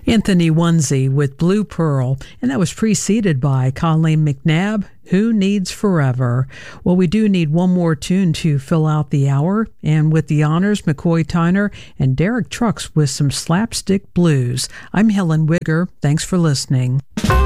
Anthony Onesie with Blue Pearl, and that was preceded by Colleen McNabb, Who Needs Forever? Well, we do need one more tune to fill out the hour, and with the honors, McCoy Tyner and Derek Trucks with some slapstick blues. I'm Helen Wigger. Thanks for listening.